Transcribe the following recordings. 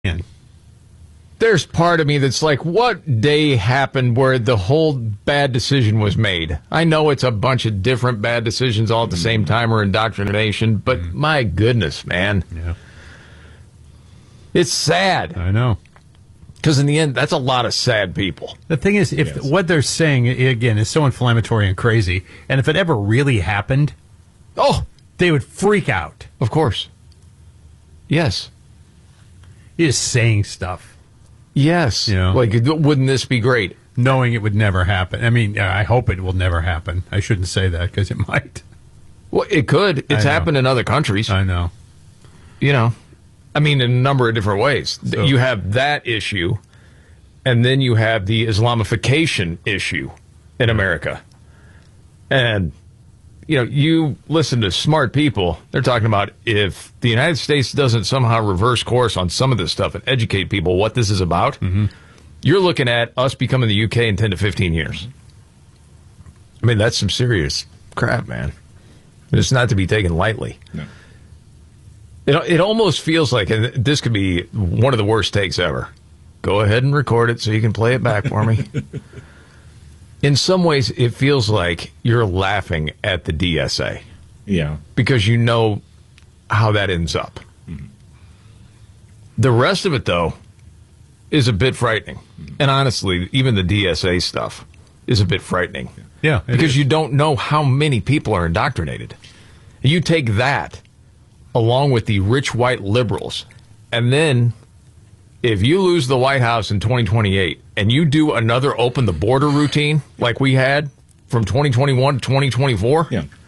And There's part of me that's like, what day happened where the whole bad decision was made? I know it's a bunch of different bad decisions all at the same time or indoctrination, but my goodness, man. yeah, It's sad. I know. Because in the end, that's a lot of sad people. The thing is, if what they're saying, again, is so inflammatory and crazy, and if it ever really happened, they would freak out. Of course. Yes. You're just saying stuff. Yes. You know? Like, wouldn't this be great? Knowing it would never happen. I mean, I hope it will never happen. I shouldn't say that because it might. Well, it could. It's happened in other countries. I know. You know, I mean, in a number of different ways. So, you have that issue, and then you have the Islamification issue in America. And, you know, you listen to smart people, they're talking about if the United States doesn't somehow reverse course on some of this stuff and educate people what this is about, you're looking at us becoming the UK in 10 to 15 years. I mean, that's some serious crap, man. It's not to be taken lightly. No. It almost feels like, and this could be one of the worst takes ever. Go ahead and record it so you can play it back for me. In some ways, it feels like you're laughing at the DSA. Yeah. Because you know how that ends up. The rest of it, though, is a bit frightening. And honestly, even the DSA stuff is a bit frightening. Yeah. Because you don't know how many people are indoctrinated. You take that along with the rich white liberals, and then if you lose the White House in 2028 and you do another open the border routine like we had from 2021 to 2024,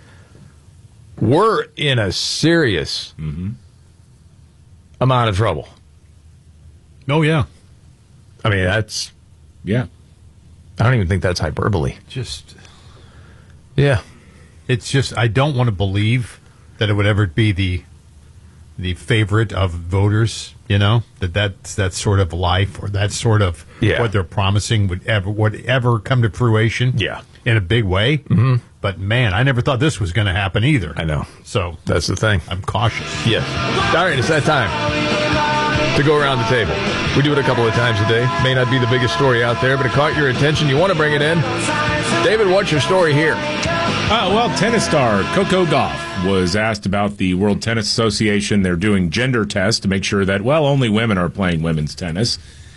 we're in a serious amount of trouble. Oh, yeah. I mean, that's... Yeah. I don't even think that's hyperbole. Just... Yeah. It's just, I don't want to believe that it would ever be the favorite of voters, you know, that's that sort of life or that sort of what they're promising would ever come to fruition in a big way. But, man, I never thought this was going to happen either. I know. So that's the thing. I'm cautious. Yes. All right, it's that time to go around the table. We do it a couple of times a day. May not be the biggest story out there, but it caught your attention. You want to bring it in. David, what's your story here? Well, tennis star Coco Gauff was asked about the World Tennis Association. They're doing gender tests to make sure that, well, only women are playing women's tennis.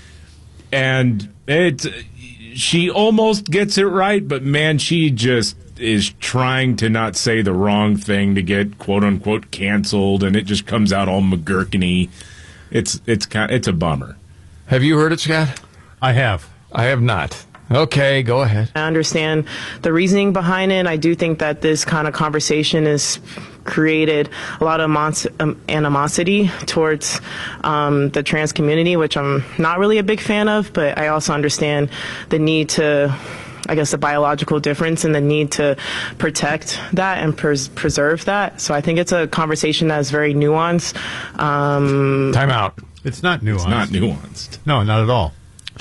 And she almost gets it right, but, man, she just is trying to not say the wrong thing to get, quote-unquote, canceled, and it just comes out all McGurkany. It's a bummer. Have you heard it, Scott? I have. I have not. Okay, go ahead. I understand the reasoning behind it. I do think that this kind of conversation has created a lot of animosity towards the trans community, which I'm not really a big fan of, but I also understand the need to, I guess, the biological difference and the need to protect that and preserve that. So I think it's a conversation that's very nuanced. Time out. It's not nuanced. It's not nuanced. No, not at all.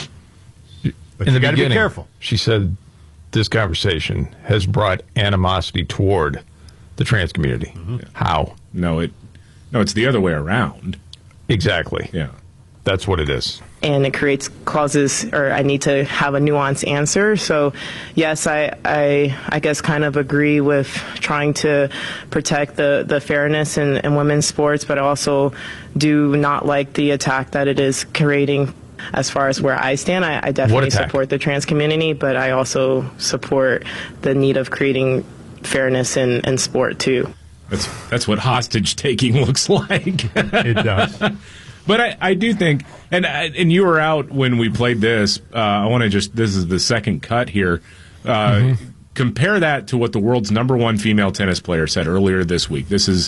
But you got to be careful. She said this conversation has brought animosity toward the trans community. How? No, it's the other way around. Exactly. Yeah. That's what it is. And it creates clauses, or I need to have a nuanced answer. So, yes, I guess kind of agree with trying to protect the fairness in women's sports, but I also do not like the attack that it is creating. As far as where I stand, I definitely support the trans community, but I also support the need of creating fairness in sport, too. That's what hostage-taking looks like. It does. But I do think, and you were out when we played this. I want to this is the second cut here. Compare that to what the world's #1 female tennis player said earlier this week. This is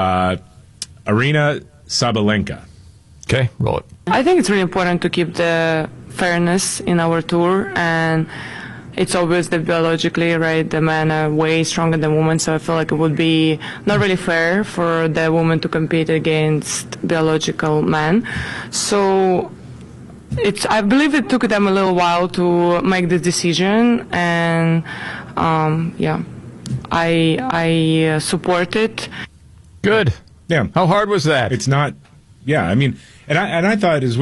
Aryna Sabalenka. Okay, roll it. I think it's really important to keep the fairness in our tour, and it's obvious that biologically, right, the men are way stronger than women, so I feel like it would be not really fair for the woman to compete against biological men. So I believe it took them a little while to make this decision, and I support it. Good. Yeah. How hard was that? It's not. Yeah, I mean, and I thought as